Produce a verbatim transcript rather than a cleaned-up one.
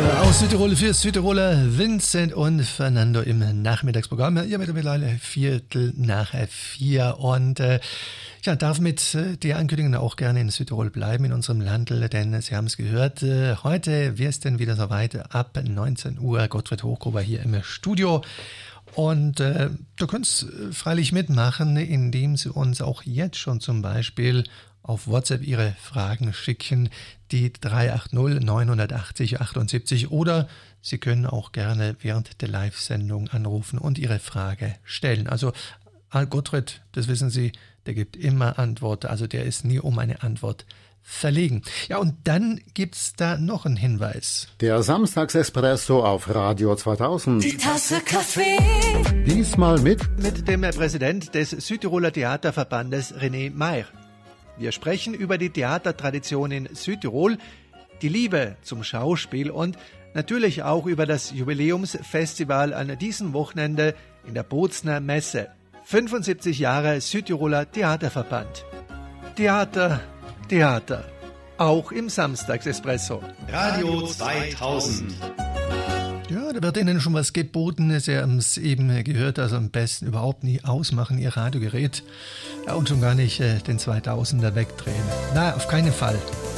Aus Südtirol für Südtiroler Vincent und Fernando im Nachmittagsprogramm. Ihr mittlerweile Viertel nach vier und äh, ja, darf mit äh, der Ankündigung auch gerne in Südtirol bleiben, in unserem Landl, denn Sie haben es gehört, äh, heute wäre es denn wieder soweit, ab neunzehn Uhr, Gottfried Hochgruber hier im Studio. Und äh, du kannst freilich mitmachen, indem Sie uns auch jetzt schon zum Beispiel auf WhatsApp Ihre Fragen schicken, die drei acht null neun acht null achtundsiebzig, oder Sie können auch gerne während der Live-Sendung anrufen und Ihre Frage stellen. Also Gottfried, das wissen Sie, der gibt immer Antwort, also der ist nie um eine Antwort verlegen. Ja, und dann gibt's da noch einen Hinweis. Der Samstagsespresso auf Radio zweitausend. Die Tasse Kaffee. Diesmal mit Mit dem Präsident des Südtiroler Theaterverbandes René Meyer. Wir sprechen über die Theatertradition in Südtirol, die Liebe zum Schauspiel und natürlich auch über das Jubiläumsfestival an diesem Wochenende in der Bozner Messe. fünfundsiebzig Jahre Südtiroler Theaterverband. Theater, Theater. Auch im Samstagsespresso. Radio zweitausend. Ja, da wird Ihnen schon was geboten. Sie haben es eben gehört, also am besten überhaupt nie ausmachen, Ihr Radiogerät. Ja, und schon gar nicht äh, den zweitausender wegdrehen. Na, auf keinen Fall.